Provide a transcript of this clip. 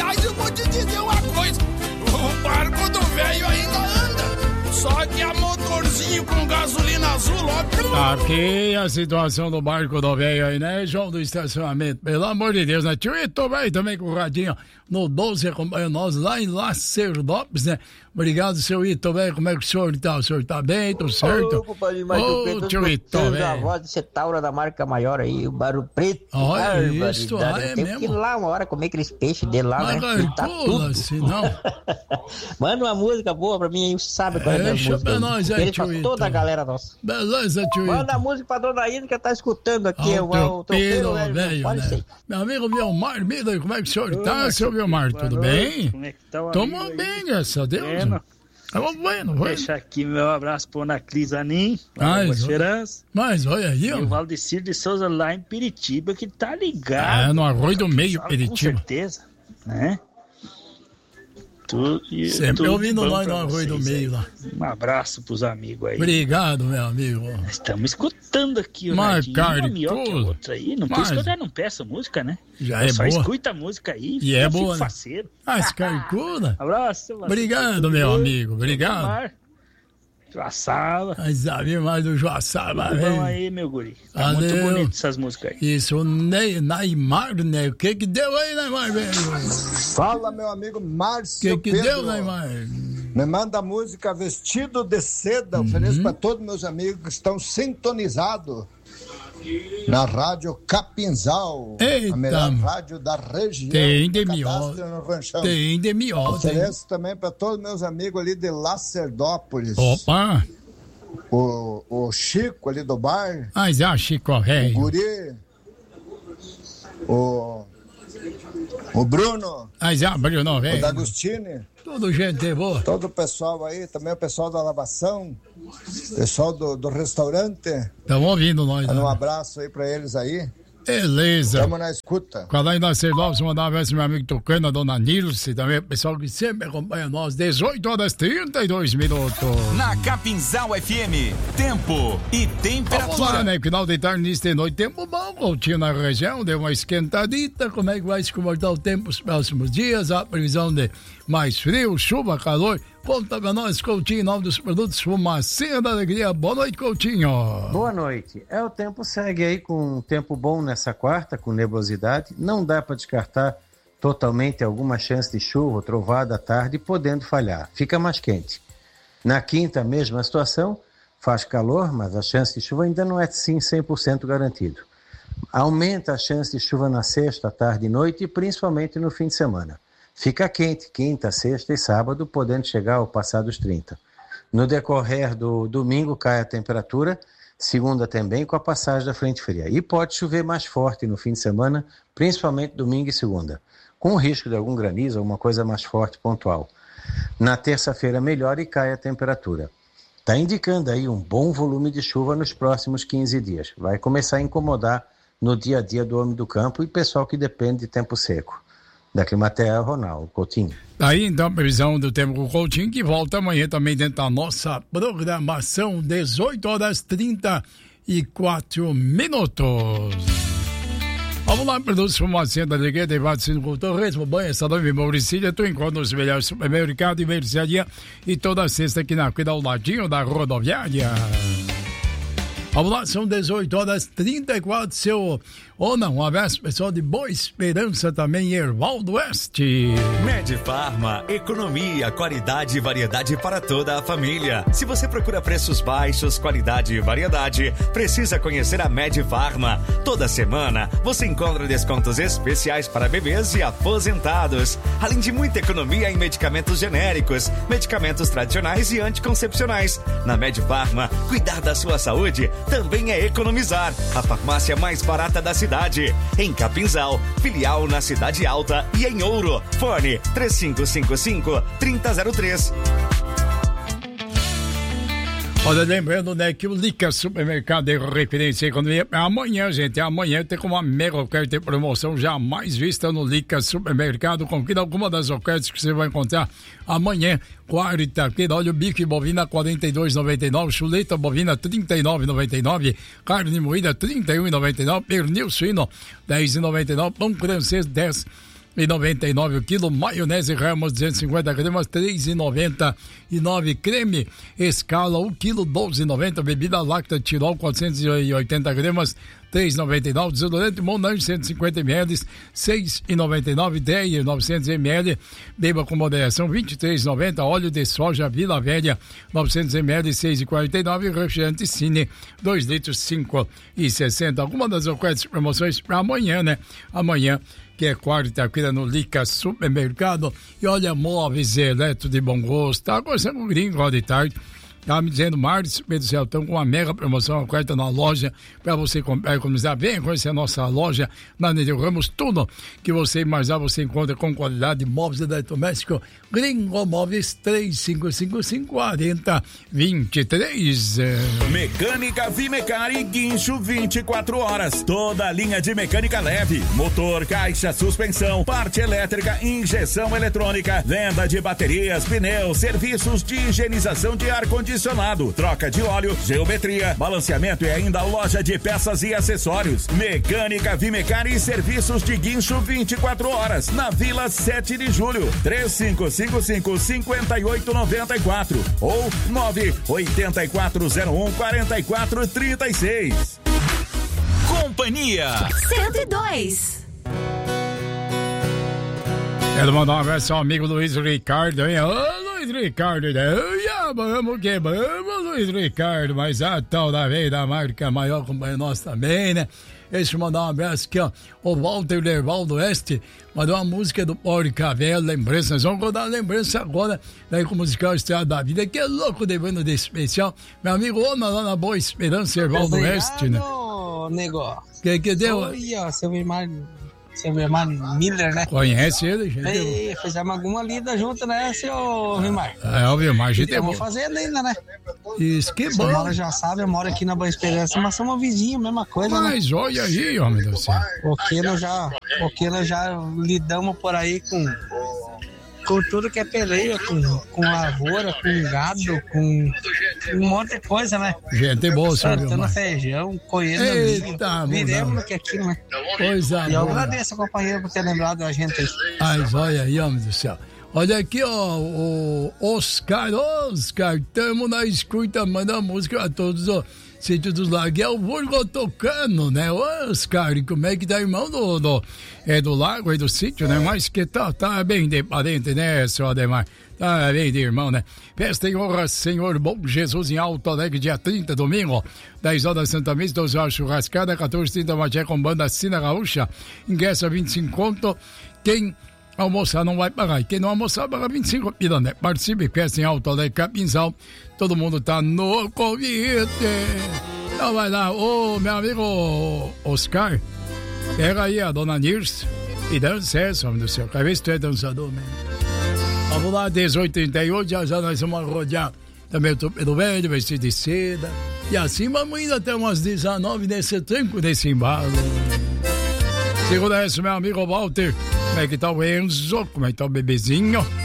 Aliás, eu vou te dizer uma coisa. O barco do velho ainda anda. Só que a motorzinho com gasolina azul, ó. Aqui a situação do barco do velho aí, né, João, do estacionamento. Pelo amor de Deus, né? Tio Ito vai também com o radinho no 12, acompanha nós lá em Lacerdópolis, né? Obrigado, seu Ito, velho. Como é que o senhor tá? O senhor tá bem? Tudo certo? Ô, tio Ito, velho. A voz de Cetaura da marca maior aí, o Barro Preto. Olha isso, é tem mesmo. que ir lá uma hora comer aqueles peixes dele lá, mas né? Tá tudo. Assim, não. Manda uma música boa pra mim aí, você sabe qual é a música. Pra nós aí, tio pra Ito. toda a galera nossa. Beleza, tio Ito. Manda a música pra dona Ida que tá escutando aqui. O tropeiro, velho, né? Meu amigo Vilmar Miller, como é que o senhor tá, seu Vilmar? Tudo bem? Como é que tá o Tamo amigo bem, aí? graças a Deus. Tamo bueno. Deixa aqui meu abraço pra Ana Cris Anim, esperança. Mas olha aí, ó. E o Valdecir de Souza lá em Piritiba, que tá ligado. É, no Arroio do Meio, Piritiba. Com certeza, né? Sempre ouvindo nós no Arroio do Meio lá. Um abraço pros amigos aí. Obrigado, meu amigo. Estamos escutando aqui o outra aí. Não pensa que eu já não peço música, né? Já eu boa. Só escuta a música aí e é boa, né? Faceiro. Escarcuna. Abraço. Obrigado, meu amigo. Obrigado. Joaçaba. Mas sabia mais do Joaçaba, velho. Vamos aí, meu guri. Tá muito bonito essas músicas aí. Isso, o Neymar, né? O que deu aí, Neymar, velho? Fala, meu amigo Márcio. O que deu, Neymar? Me manda a música Vestido de Seda. Ofereço para todos meus amigos que estão sintonizados na Rádio Capinzal. Eita. A melhor rádio da região. Tem de miolo. Tem de miolo. Ofereço também para todos meus amigos ali de Lacerdópolis. Opa! O Chico ali do bar. Já, Chico, velho. O Guri. O Bruno. Já, Bruno, velho. O D'Agostini. Tudo gente boa. Todo o pessoal aí, também o pessoal da lavação, pessoal do restaurante. Estão ouvindo nós. Um abraço aí pra eles aí. Beleza. Estamos na escuta. Qual aí na Cerdópolis, mandar um abraço meu amigo Tucano, a dona Nilce, também o pessoal que sempre acompanha nós, 18h32. Na Capinzal FM, tempo e temperatura. Vamos lá, né? Final de tarde, início de noite, tempo bom, Coutinho na região, deu uma esquentadita, como é que vai se comportar o tempo nos próximos dias, a previsão de mais frio, chuva, calor. Conta pra nós, Coutinho, em nome dos produtos Fumacinha da Alegria. Boa noite, Coutinho. Boa noite. O tempo segue aí com um tempo bom nessa quarta, com nebulosidade. Não dá para descartar totalmente alguma chance de chuva, trovada à tarde, podendo falhar. Fica mais quente. Na quinta, mesma situação, faz calor, mas a chance de chuva ainda não é sim 100% garantido. Aumenta a chance de chuva na sexta, tarde e noite, e principalmente no fim de semana. Fica quente, quinta, sexta e sábado, podendo chegar ao passar dos 30. No decorrer do domingo cai a temperatura, segunda também, com a passagem da frente fria. E pode chover mais forte no fim de semana, principalmente domingo e segunda, com o risco de algum granizo, alguma coisa mais forte pontual. Na terça-feira melhora e cai a temperatura. Está indicando aí um bom volume de chuva nos próximos 15 dias. Vai começar a incomodar no dia a dia do homem do campo e pessoal que depende de tempo seco. Da Climatea, Ronaldo Coutinho. Aí então a previsão do tempo com o Coutinho, que volta amanhã também dentro da nossa programação, 18h34. Vamos lá, produtos Fumacinha da Alegria, debate com torresmo, banho, estadão e Mauricília. Tu encontra os melhores supermercados e mercearia e toda sexta aqui ao ladinho da rodoviária. Vamos lá, são 18h34, seu... Ou não, um abraço pessoal de Boa Esperança também, Erval do Oeste. Medifarma, economia, qualidade e variedade para toda a família. Se você procura preços baixos, qualidade e variedade, precisa conhecer a Medifarma. Toda semana você encontra descontos especiais para bebês e aposentados, além de muita economia em medicamentos genéricos, medicamentos tradicionais e anticoncepcionais. Na Medifarma, cuidar da sua saúde também é economizar. A farmácia mais barata da cidade. Em Capinzal, filial na Cidade Alta e em Ouro. Fone 3555-3003. Olha, lembrando, né, que o Lica Supermercado é referência à economia. Amanhã, gente, amanhã tem uma mega oferta e promoção jamais vista no Lica Supermercado. Confira alguma das ofertas que você vai encontrar amanhã. Quarta-feira, olha o bife bovina, R$ 42,99, chuleta bovina, R$ 39,99, carne moída, R$ 31,99, pernil suíno, R$ 10,99, pão francês, R$ 3,99 o quilo. Maionese Ramos 250 gramas, 3,99. Creme Escala 1 quilo, 12,90. Bebida láctea Tirol 480 gramas, 3,99. Desodorante Monange 150 ml, 6,99. Dreyer 900 ml. Beba com moderação, 23,90. Óleo de soja Vila Velha 900 ml, 6,49. Refrigerante Cine 2 litros, 5,60. Alguma das ofertas e promoções para amanhã, né? Amanhã, que é quarta-feira, no Lica Supermercado. E olha, móveis eletro de bom gosto. Tá gostando do gringo ó, de tarde. Tá me dizendo, Marcos, Pedro Celtão, com uma mega promoção, quarta na loja, para você comprar e economizar. Venha conhecer a nossa loja na Nereu Ramos. Tudo que você imaginar, você encontra com qualidade de móveis eletrodomésticos. Gringo Móveis 3554-4023. Mecânica Vimecari Guincho 24 horas. Toda a linha de mecânica leve. Motor, caixa, suspensão, parte elétrica, injeção eletrônica, venda de baterias, pneus, serviços de higienização de ar-condicionado, troca de óleo, geometria, balanceamento e ainda loja de peças e acessórios. Mecânica Vimecari e serviços de guincho 24 horas. Na Vila 7 de Julho. 3555-5894 ou 98401-4436. Companhia 102. Quero mandar um abraço ao amigo Luiz Ricardo, hein? Ô, Luiz Ricardo, vamos que vamos, Luiz Ricardo, mas a tal da veia da marca maior companhia nossa também, né? Deixa eu mandar um abraço aqui, ó. O Walter Lerval do Oeste mandou uma música do Porca Velha, lembrança. Nós vamos rodar a lembrança agora, daí com o musical Estrada da Vida, que é louco de banda de especial. Meu amigo Ona, lá na Boa Esperança, Lerval do Oeste, né? Negócio. Que deu? Oi, ó, seu Vilmar Miller, né? Conhece ele, gente? Ei, fizemos alguma lida junto, né, seu Vilmar? É, o Vilmar, a gente é bom. Estamos fazendo ainda, né? Isso, que bom. A senhora já sabe, eu moro aqui na Boa Esperança, mas somos vizinhos, mesma coisa, mas né? olha aí, homem do céu. Porque nós já lidamos por aí com tudo que é peleia, com lavoura, com gado, com um monte de coisa, né? Gente boa, senhor. Plantando feijão, colhendo milho. Viremos no que é aquilo, né? Coisa e eu agradeço, companheiro, por ter lembrado da gente aí. Mas olha aí, homem do céu. Olha aqui, ó, o Oscar, estamos na escuta, manda música a todos, ó. Sítio dos Lagos, é o Burgo tocando, né? Oscar, como é que tá, irmão do Lago e do sítio, né? Mas que tá bem de parente, né, seu Ademar? Tá bem de irmão, né? Festa em honra, Senhor Bom Jesus, em Alto Alegre, dia 30, domingo, 10 horas Santa Missa, 12 horas churrascada, 14h30 Magé com banda Sina Gaúcha, ingresso a 25 conto, quem almoçar não vai pagar, e quem não almoçar paga 25 pila, né? Participe, festa em Alto Alegre, Capinzal, todo mundo tá no convite. Então vai lá, ô meu amigo Oscar, pega aí a dona Nirce e dança essa, homem do céu, quer ver se tu é dançador mesmo. Vamos lá, 18h38, já nós vamos rodear também o Torpedo Velho, vestido de seda, e assim vamos indo até umas 19 nesse tranco, desse embalo. Segura essa, meu amigo Walter. Como é que tá o Enzo? Como é que tá o bebezinho?